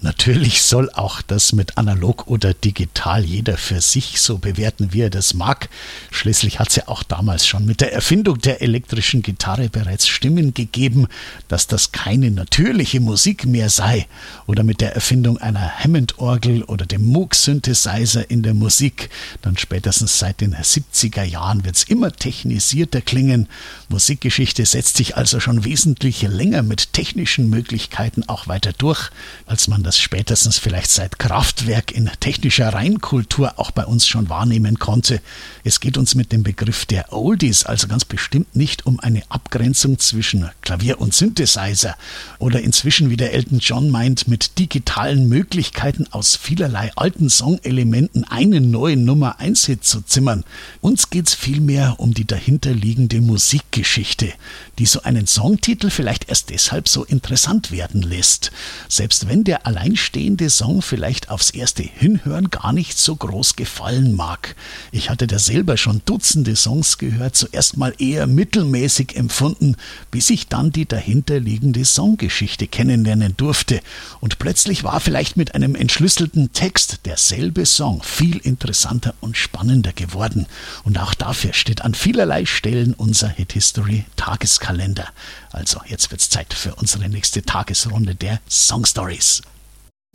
Natürlich soll auch das mit analog oder digital jeder für sich so bewerten, wie er das mag. Schließlich hat es ja auch damals schon mit der Erfindung der elektrischen Gitarre bereits Stimmen gegeben, dass das keine natürliche Musik mehr sei. Oder mit der Erfindung einer Hammond-Orgel oder dem Moog-Synthesizer in der Musik. Dann spätestens seit den 70er Jahren wird es immer technisierter klingen. Musikgeschichte setzt sich also schon wesentlich länger mit technischen Möglichkeiten auch weiter durch, als man das spätestens vielleicht seit Kraftwerk in technischer Reinkultur auch bei uns schon wahrnehmen konnte. Es geht uns mit dem Begriff der Oldies also ganz bestimmt nicht um eine Abgrenzung zwischen Klavier und Synthesizer oder inzwischen, wie der Elton John meint, mit digitalen Möglichkeiten aus vielerlei alten Songelementen einen neuen Nummer-1-Hit zu zimmern. Uns geht's vielmehr um die dahinterliegende Musikgeschichte, die so einen Songtitel vielleicht erst deshalb so interessant werden lässt. Selbst wenn der alleinstehende Song vielleicht aufs erste Hinhören gar nicht so groß gefallen mag. Ich hatte da selber schon Dutzende Songs gehört, zuerst mal eher mittelmäßig empfunden, bis ich dann die dahinterliegende Songgeschichte kennenlernen durfte. Und plötzlich war vielleicht mit einem entschlüsselten Text derselbe Song viel interessanter und spannender geworden. Und auch dafür steht an vielerlei Stellen unser Hit History Tageskalender. Also jetzt wird's Zeit für unsere nächste Tagesrunde der Song Stories.